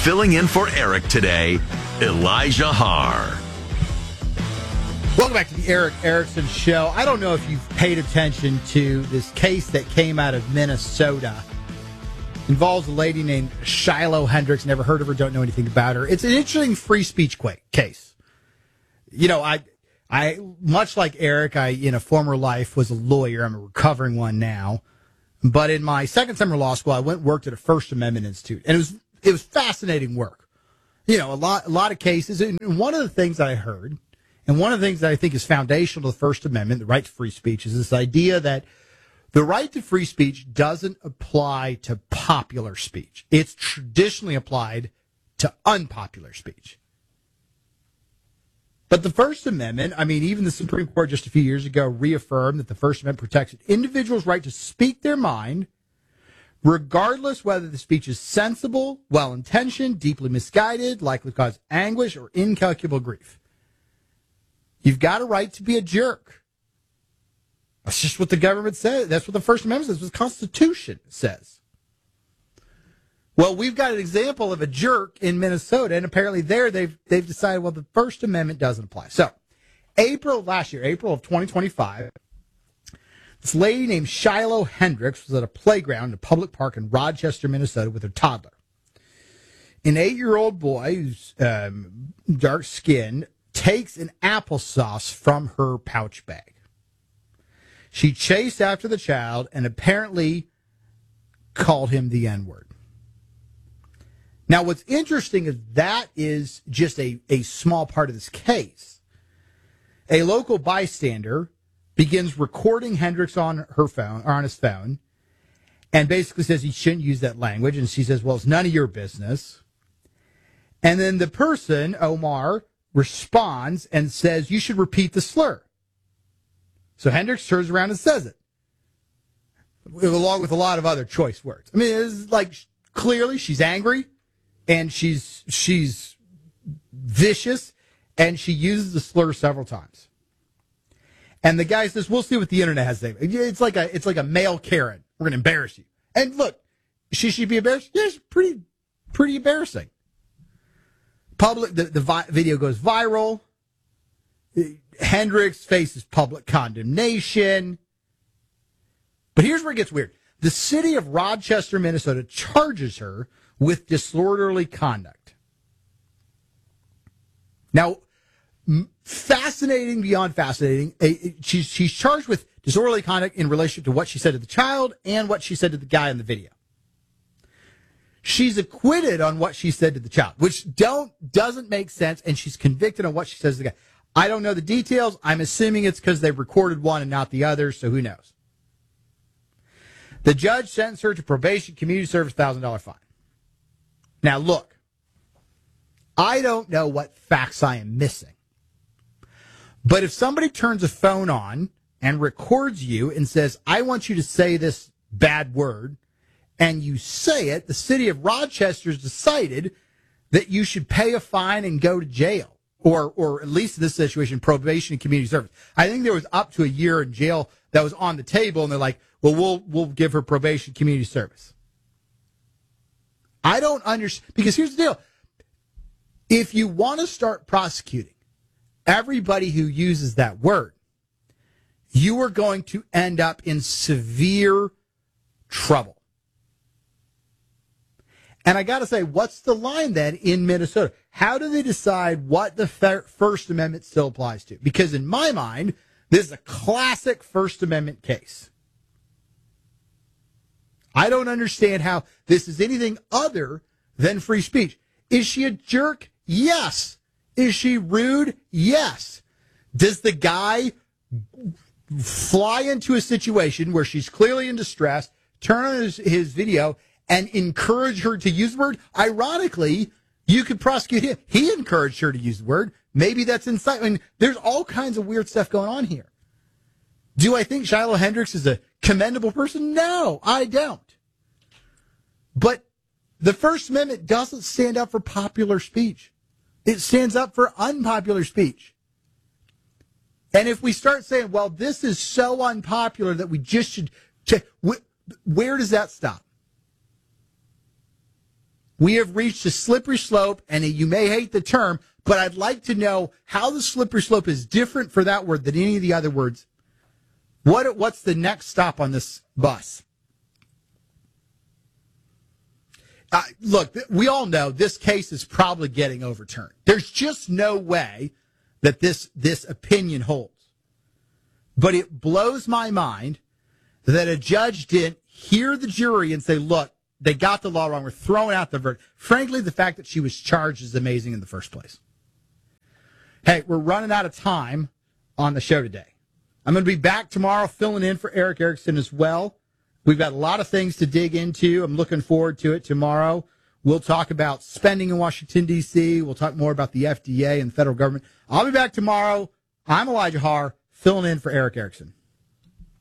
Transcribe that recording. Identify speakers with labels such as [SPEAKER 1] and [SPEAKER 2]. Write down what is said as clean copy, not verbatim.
[SPEAKER 1] Filling in for Eric today, Elijah Harr.
[SPEAKER 2] Welcome back to the Eric Erickson Show. I don't know if you've paid attention to this case that came out of Minnesota. Involves a lady named Shiloh Hendricks. Never heard of her, don't know anything about her. It's an interesting free speech case. You know, I much like Eric, I in a former life was a lawyer. I'm a recovering one now. But in my second summer law school, I went and worked at a First Amendment Institute. And it was fascinating work. You know, a lot of cases. And one of the things I heard, and one of the things that I think is foundational to the First Amendment, the right to free speech, is this idea that the right to free speech doesn't apply to popular speech. It's traditionally applied to unpopular speech. But the First Amendment, I mean, even the Supreme Court just a few years ago reaffirmed that the First Amendment protects an individual's right to speak their mind, regardless whether the speech is sensible, well-intentioned, deeply misguided, likely to cause anguish, or incalculable grief. You've got a right to be a jerk. That's just what the government says. That's what the First Amendment says. What the Constitution says. Well, we've got an example of a jerk in Minnesota, and apparently there they've decided, well, the First Amendment doesn't apply. So, April of 2025, this lady named Shiloh Hendricks was at a playground in a public park in Rochester, Minnesota with her toddler. An 8-year-old boy who's dark skinned takes an applesauce from her pouch bag. She chased after the child and apparently called him the N-word. Now, what's interesting is that is just a small part of this case. A local bystander begins recording Hendricks on her phone, or on his phone, and basically says he shouldn't use that language. And she says, well, it's none of your business. And then the person, Omar, responds and says, you should repeat the slur. So Hendricks turns around and says it, along with a lot of other choice words. I mean, it's like clearly she's angry and she's vicious, and she uses the slur several times. And the guy says, "We'll see what the internet has to say." It's like a male Karen. We're going to embarrass you. And look, she should be embarrassed. Yeah, it's pretty embarrassing. The video goes viral. Hendricks faces public condemnation. But here's where it gets weird. The city of Rochester, Minnesota charges her with disorderly conduct. Now, fascinating beyond fascinating, she's charged with disorderly conduct in relation to what she said to the child and what she said to the guy in the video. She's acquitted on what she said to the child, which doesn't make sense, and she's convicted on what she says to the guy. I don't know the details. I'm assuming it's because they recorded one and not the other, so who knows? The judge sentenced her to probation, community service, $1,000 fine. Now, look, I don't know what facts I am missing. But if somebody turns a phone on and records you and says, I want you to say this bad word, and you say it, the city of Rochester has decided that you should pay a fine and go to jail. Or at least in this situation, probation and community service. I think there was up to a year in jail that was on the table, and they're like, well, we'll give her probation, community service. I don't understand, because here's the deal. If you want to start prosecuting everybody who uses that word, you are going to end up in severe trouble. And I got to say, what's the line then in Minnesota? How do they decide what the First Amendment still applies to? Because in my mind, this is a classic First Amendment case. I don't understand how this is anything other than free speech. Is she a jerk? Yes. Is she rude? Yes. Does the guy fly into a situation where she's clearly in distress, turn on his video, and encourage her to use the word? Ironically, you could prosecute him. He encouraged her to use the word. Maybe that's incitement. I mean, there's all kinds of weird stuff going on here. Do I think Shiloh Hendricks is a commendable person? No, I don't. But the First Amendment doesn't stand up for popular speech. It stands up for unpopular speech. And if we start saying, well, this is so unpopular that we just should, where does that stop? We have reached a slippery slope, and you may hate the term, but I'd like to know how the slippery slope is different for that word than any of the other words. What's the next stop on this bus? Look, we all know this case is probably getting overturned. There's just no way that this opinion holds. But it blows my mind that a judge didn't hear the jury and say, look, they got the law wrong. We're throwing out the verdict. Frankly, the fact that she was charged is amazing in the first place. Hey, we're running out of time on the show today. I'm going to be back tomorrow filling in for Erick Erickson as well. We've got a lot of things to dig into. I'm looking forward to it tomorrow. We'll talk about spending in Washington, D.C. We'll talk more about the FDA and the federal government. I'll be back tomorrow. I'm Elijah Harr, filling in for Erick Erickson.